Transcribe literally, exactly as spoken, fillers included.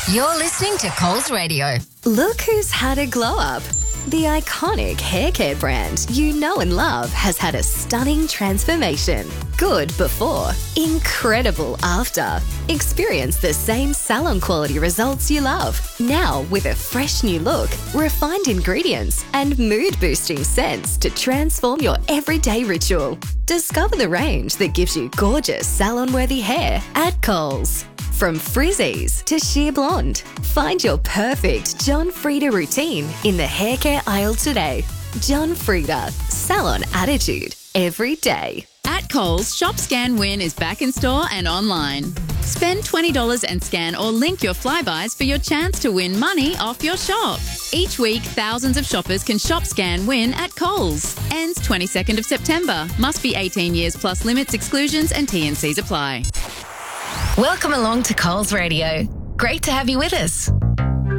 You're listening to Coles Radio. Look who's had a glow up. The iconic hair care brand you know and love has had a stunning transformation. Good before, incredible after. Experience the same salon quality results you love. Now with a fresh new look, refined ingredients, and mood boosting scents to transform your everyday ritual. Discover the range that gives you gorgeous salon-worthy hair at Coles. From frizzies to sheer blonde, find your perfect John Frieda routine in the hair care aisle today. John Frieda, salon attitude every day. At Coles, Shop Scan Win is back in store and online. Spend twenty dollars and scan or link your Flybuys for your chance to win money off your shop. Each week, thousands of shoppers can Shop Scan Win at Coles. Ends twenty-second of September. Must be eighteen years plus limits, exclusions and T and Cs apply. Welcome along to Coles Radio. Great to have you with us.